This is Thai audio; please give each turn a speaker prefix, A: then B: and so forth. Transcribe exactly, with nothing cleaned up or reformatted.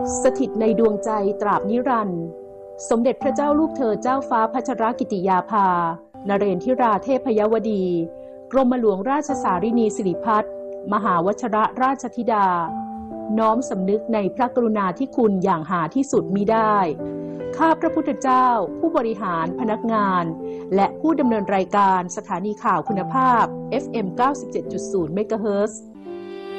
A: สถิตในดวงใจตราบนิรันดร์สมเด็จพระเจ้าลูกเธอเจ้าฟ้าพัชรกิติยาภานเรนทิราเทพยวดี กรมหลวงราชสารินีสิริพัฒน์มหาวชรราชธิดาน้อมสำนึกในพระกรุณาธิคุณอย่างหาที่สุดมิได้ข้าพระพุทธเจ้าผู้บริหารพนักงานและผู้ดำเนินรายการสถานีข่าวคุณภาพ เอฟ เอ็ม เก้าสิบเจ็ดจุดศูนย์ เมกะเฮิรตซ์